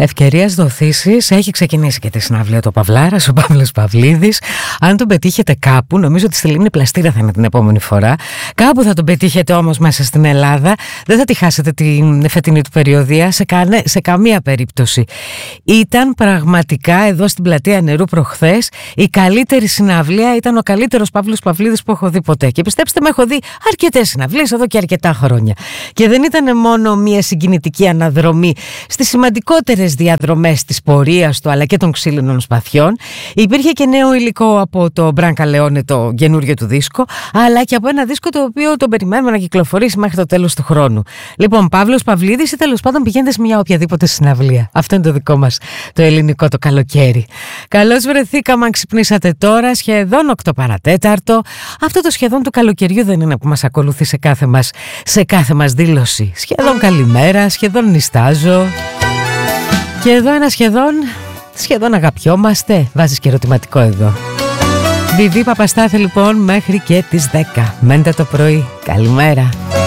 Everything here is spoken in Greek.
Ευκαιρίας δοθήσεις, έχει ξεκινήσει και τη συναυλία του Παυλάρας, ο Παύλος Παυλίδης. Αν τον πετύχετε κάπου, νομίζω ότι στη Λίμνη Πλαστήρα θα είναι την επόμενη φορά. Κάπου θα τον πετύχετε όμως μέσα στην Ελλάδα. Δεν θα τη χάσετε την φετινή του περιοδία σε καμία περίπτωση. Ήταν πραγματικά εδώ στην Πλατεία Νερού προχθές η καλύτερη συναυλία. Ήταν ο καλύτερος Παύλος Παυλίδης που έχω δει ποτέ. Και πιστέψτε με, έχω δει αρκετές συναυλίες εδώ και αρκετά χρόνια. Και δεν ήταν μόνο μια συγκινητική αναδρομή στις σημαντικότερες διαδρομές της πορείας του αλλά και των ξύλινων σπαθιών. Υπήρχε και νέο υλικό από το Μπράνκα Λεόνε, το καινούριο του δίσκο, αλλά και από ένα δίσκο το οποίο τον περιμένουμε να κυκλοφορήσει μέχρι το τέλος του χρόνου. Λοιπόν, Παύλος Παυλίδης ή τέλος πάντων πηγαίνετε σε μια οποιαδήποτε συναυλία. Αυτό είναι το δικό μας το ελληνικό το καλοκαίρι. Καλώς βρεθήκαμε αν ξυπνήσατε τώρα, σχεδόν 8 παρατέταρτο. Αυτό το σχεδόν του καλοκαιριού δεν είναι που μας ακολουθεί σε κάθε μας δήλωση. Σχεδόν καλημέρα, σχεδόν νηστάζω. Και εδώ ένα σχεδόν αγαπιόμαστε. Βάζεις και ερωτηματικό εδώ. Βιβί Παπαστάθη λοιπόν μέχρι και τις 10. Μέντε το πρωί. Καλημέρα.